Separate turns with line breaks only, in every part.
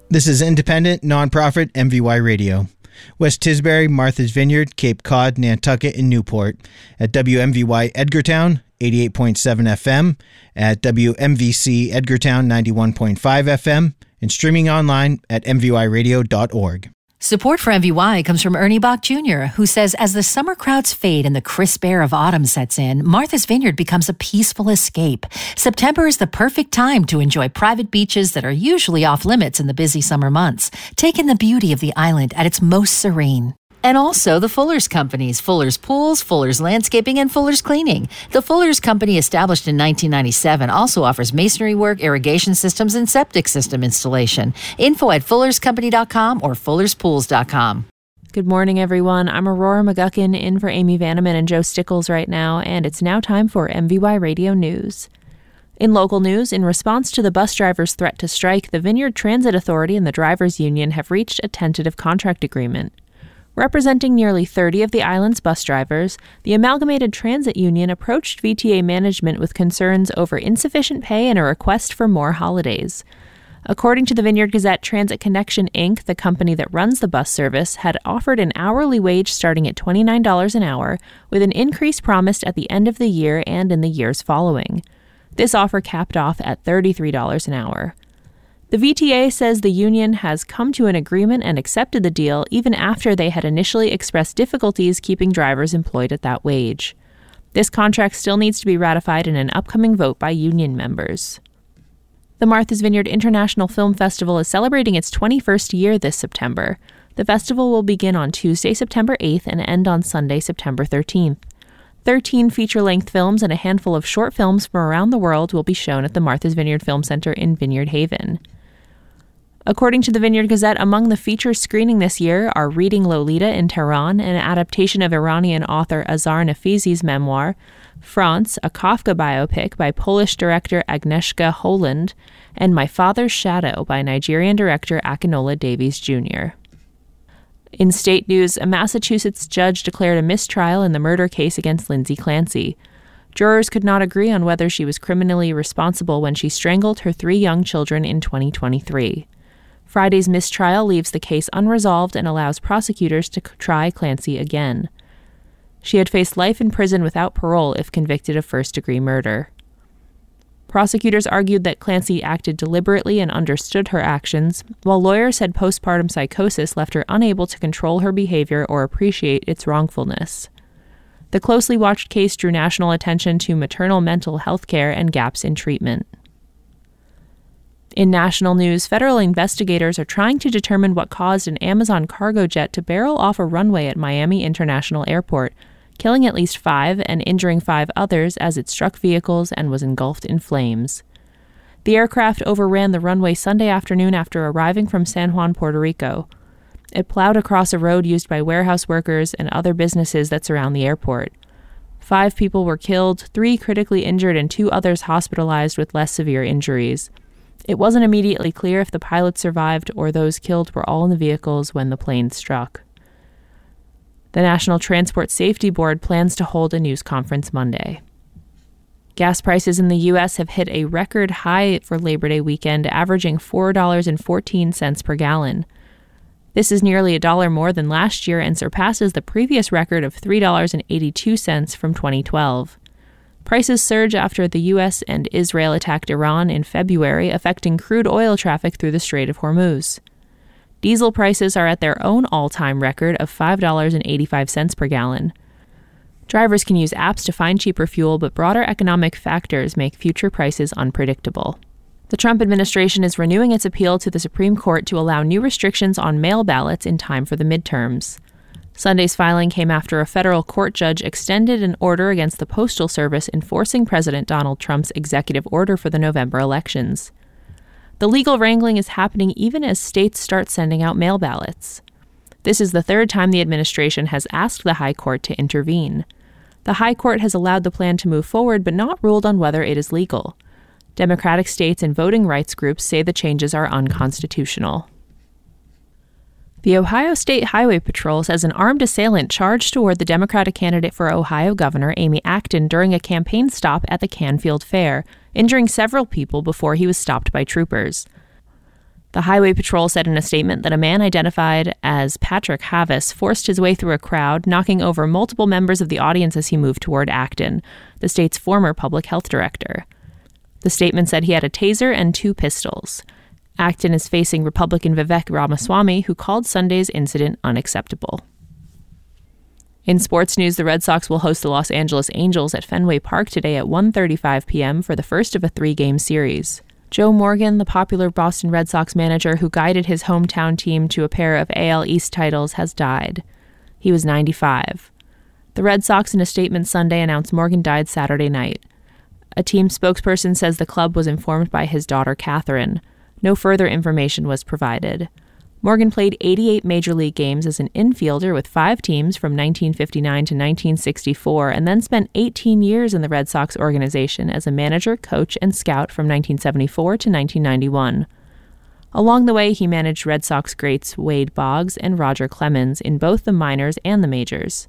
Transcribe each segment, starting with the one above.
This is independent, nonprofit MVY Radio. West Tisbury, Martha's Vineyard, Cape Cod, Nantucket, and Newport. At WMVY Edgartown, 88.7 FM. At WMVC Edgartown, 91.5 FM. And streaming online at mvyradio.org.
Support for MVY comes from Ernie Bach Jr., who says as the summer crowds fade and the crisp air of autumn sets in, Martha's Vineyard becomes a peaceful escape. September is the perfect time to enjoy private beaches that are usually off limits in the busy summer months. Take in the beauty of the island at its most serene. And also the Fuller's Companies, Fuller's Pools, Fuller's Landscaping, and Fuller's Cleaning. The Fuller's Company, established in 1997, also offers masonry work, irrigation systems, and septic system installation. Info at fullerscompany.com or fullerspools.com.
Good morning, everyone. I'm Aurora McGuckin in for Amy Vanneman and Joe Stickles right now, and it's now time for MVY Radio News. In local news, in response to the bus drivers' threat to strike, the Vineyard Transit Authority and the Drivers' Union have reached a tentative contract agreement. Representing nearly 30 of the island's bus drivers, the Amalgamated Transit Union approached VTA management with concerns over insufficient pay and a request for more holidays. According to the Vineyard Gazette, Transit Connection, Inc., the company that runs the bus service, had offered an hourly wage starting at $29 an hour, with an increase promised at the end of the year and in the years following. This offer capped off at $33 an hour. The VTA says the union has come to an agreement and accepted the deal even after they had initially expressed difficulties keeping drivers employed at that wage. This contract still needs to be ratified in an upcoming vote by union members. The Martha's Vineyard International Film Festival is celebrating its 21st year this September. The festival will begin on Tuesday, September 8th and end on Sunday, September 13th. 13 feature-length films and a handful of short films from around the world will be shown at the Martha's Vineyard Film Center in Vineyard Haven. According to the Vineyard Gazette, among the features screening this year are Reading Lolita in Tehran, an adaptation of Iranian author Azar Nafizi's memoir, France, a Kafka biopic by Polish director Agnieszka Holland, and My Father's Shadow by Nigerian director Akinola Davies Jr. In state news, a Massachusetts judge declared a mistrial in the murder case against Lindsay Clancy. Jurors could not agree on whether she was criminally responsible when she strangled her 3 young children in 2023. Friday's mistrial leaves the case unresolved and allows prosecutors to try Clancy again. She had faced life in prison without parole if convicted of first-degree murder. Prosecutors argued that Clancy acted deliberately and understood her actions, while lawyers said postpartum psychosis left her unable to control her behavior or appreciate its wrongfulness. The closely watched case drew national attention to maternal mental health care and gaps in treatment. In national news, federal investigators are trying to determine what caused an Amazon cargo jet to barrel off a runway at Miami International Airport, killing at least 5 and injuring 5 others as it struck vehicles and was engulfed in flames. The aircraft overran the runway Sunday afternoon after arriving from San Juan, Puerto Rico. It plowed across a road used by warehouse workers and other businesses that surround the airport. 5 people were killed, 3 critically injured, and 2 others hospitalized with less severe injuries. It wasn't immediately clear if the pilots survived or those killed were all in the vehicles when the plane struck. The National Transport Safety Board plans to hold a news conference Monday. Gas prices in the U.S. have hit a record high for Labor Day weekend, averaging $4.14 per gallon. This is nearly $1 more than last year and surpasses the previous record of $3.82 from 2012. Prices surge after the U.S. and Israel attacked Iran in February, affecting crude oil traffic through the Strait of Hormuz. Diesel prices are at their own all-time record of $5.85 per gallon. Drivers can use apps to find cheaper fuel, but broader economic factors make future prices unpredictable. The Trump administration is renewing its appeal to the Supreme Court to allow new restrictions on mail ballots in time for the midterms. Sunday's filing came after a federal court judge extended an order against the Postal Service enforcing President Donald Trump's executive order for the November elections. The legal wrangling is happening even as states start sending out mail ballots. This is the 3rd time the administration has asked the High Court to intervene. The High Court has allowed the plan to move forward but not ruled on whether it is legal. Democratic states and voting rights groups say the changes are unconstitutional. The Ohio State Highway Patrol says an armed assailant charged toward the Democratic candidate for Ohio Governor Amy Acton during a campaign stop at the Canfield Fair, injuring several people before he was stopped by troopers. The Highway Patrol said in a statement that a man identified as Patrick Havis forced his way through a crowd, knocking over multiple members of the audience as he moved toward Acton, the state's former public health director. The statement said he had a taser and 2 pistols. Acton is facing Republican Vivek Ramaswamy, who called Sunday's incident unacceptable. In sports news, the Red Sox will host the Los Angeles Angels at Fenway Park today at 1:35 p.m. for the first of a 3-game series. Joe Morgan, the popular Boston Red Sox manager who guided his hometown team to a pair of AL East titles, has died. He was 95. The Red Sox, in a statement Sunday, announced Morgan died Saturday night. A team spokesperson says the club was informed by his daughter, Catherine. No further information was provided. Morgan played 88 Major League games as an infielder with 5 teams from 1959 to 1964, and then spent 18 years in the Red Sox organization as a manager, coach, and scout from 1974 to 1991. Along the way, he managed Red Sox greats Wade Boggs and Roger Clemens in both the minors and the majors.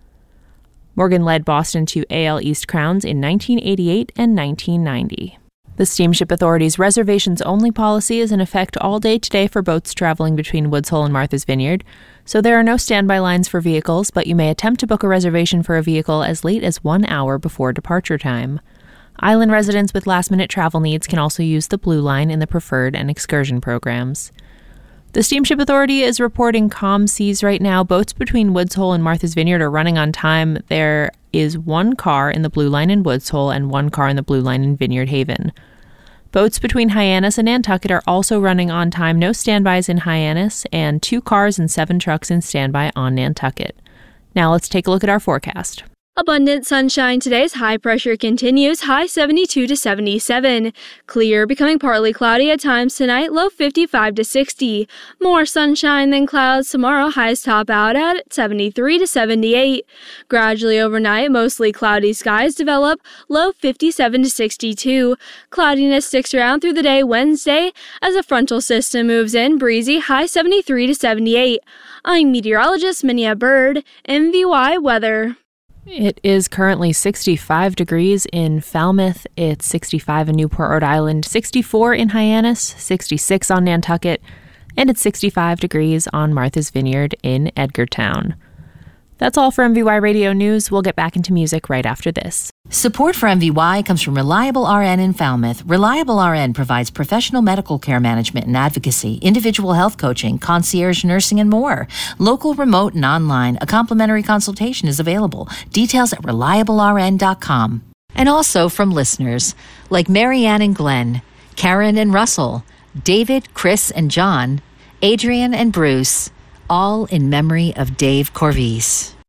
Morgan led Boston to AL East crowns in 1988 and 1990. The Steamship Authority's reservations-only policy is in effect all day today for boats traveling between Woods Hole and Martha's Vineyard, so there are no standby lines for vehicles, but you may attempt to book a reservation for a vehicle as late as 1 hour before departure time. Island residents with last-minute travel needs can also use the Blue Line in the Preferred and Excursion programs. The Steamship Authority is reporting calm seas right now. Boats between Woods Hole and Martha's Vineyard are running on time. There is 1 car in the Blue Line in Woods Hole and 1 car in the Blue Line in Vineyard Haven. Boats between Hyannis and Nantucket are also running on time. No standbys in Hyannis, and 2 cars and 7 trucks in standby on Nantucket. Now let's take a look at our forecast.
Abundant sunshine. Today's high pressure continues, high 72 to 77. Clear, becoming partly cloudy at times tonight, low 55 to 60. More sunshine than clouds tomorrow, highs top out at 73 to 78. Gradually overnight, mostly cloudy skies develop, low 57 to 62. Cloudiness sticks around through the day Wednesday as a frontal system moves in, breezy, high 73 to 78. I'm meteorologist Minia Bird, MVY Weather.
It is currently 65 degrees in Falmouth. It's 65 in Newport, Rhode Island, 64 in Hyannis, 66 on Nantucket, and it's 65 degrees on Martha's Vineyard in Edgartown. That's all for MVY Radio News. We'll get back into music right after this.
Support for MVY comes from Reliable RN in Falmouth. Reliable RN provides professional medical care management and advocacy, individual health coaching, concierge nursing, and more. Local, remote, and online. A complimentary consultation is available. Details at reliablern.com. And also from listeners like Marianne and Glenn, Karen and Russell, David, Chris, and John, Adrian and Bruce, all in memory of Dave Corvise.